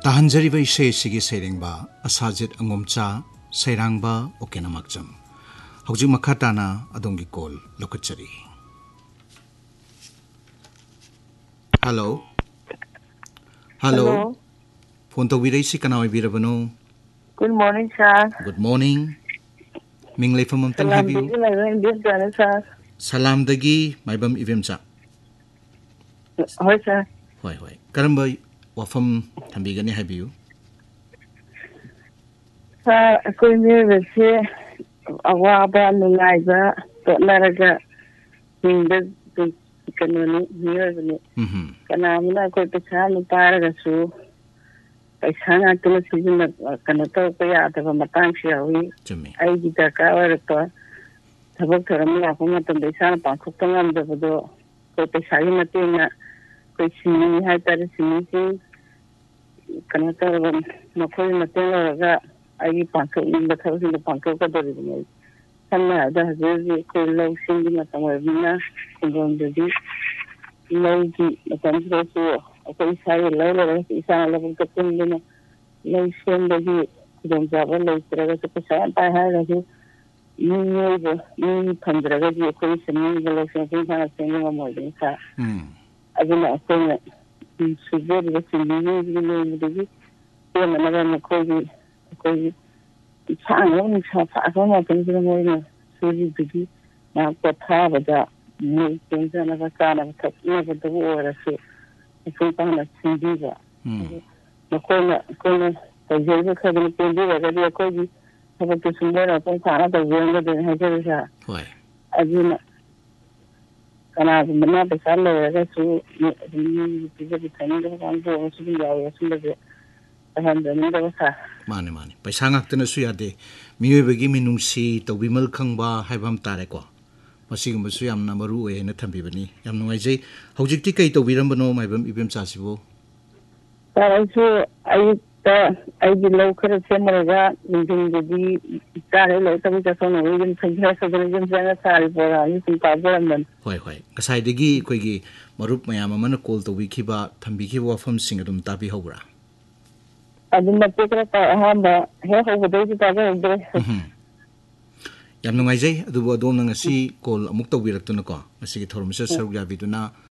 Tahanjariba ishe sigi serengba asajit angomcha sairangba okena makjam. Hojik makhatana adongi call lokachari. Hello. Hello. Phone to virasi kana birabano. Good morning, sir. Good morning. Minglay famam tang have you. Salam dagi maibam ivemcha. Hi, sir. Hoi. Karamba wafam thambigani have you. Sir, aku ni bersi awaba nulaiba naraga hingga kanuni ni. Karena mana aku pesan upara gasu. Pesan aku sih karena tahu kaya ada pematang siawi. Ai kita kawal itu. Tapi kalau aku macam pesan pangkuk tengam betul. Kau pesan mati na. Kau sini hai tadi sini sih. Karena tahu makoi mati orang ai pangkuk ini betul sih pangkuk kadar ini. Karena ada jadi kau lau sini macam mana. Kemudian jadi lau di macam tu. Aku isai lau isai lau ketemu dengan lau sen lagi kemudian jawab lau terus pesan pahal lagi. Ini pandra lagi aku seni lau sen sana sen dengan modern sa. Agaknya aku sudah bersini lagi. Dia mana aku sangat apa macam tu macam sudah jadi nak kata pada mungkin sana nak tak betul orang tu. Aku nak sendiri. Aku terjadi kerana pendiri jadi aku tu semua apa sana terjadi dengan hasil saya. Agaknya karena benar besar lagi tu ini juga ditanya dengan orang tu jauh sudah tahan dengan besar. Mane. Paisangak tena suyade. Miwe bagi minungsi tau bimal kangba haibam tare ko. Masih kemudian yang nama ruwe na thambi bani. Yang nungai jai. Hujik ti kai tau biram bano maibam ibem chasibo. Tahu ai lau kerja mereka mungkin jadi cari lau tapi kasih orang kerja sebenarnya jangan cari orang ini tempat orang. Hoi. Kasai degi koi gi marup mayam mana call tau bikiba thambi kiba wafam singadum tapi haura. Adu mati kereta hamba hau betul kita ada. Yang nungai jai adu bo dom nang si call amuk tau birak tu nako. Masih kita hormat saruk jabi tu na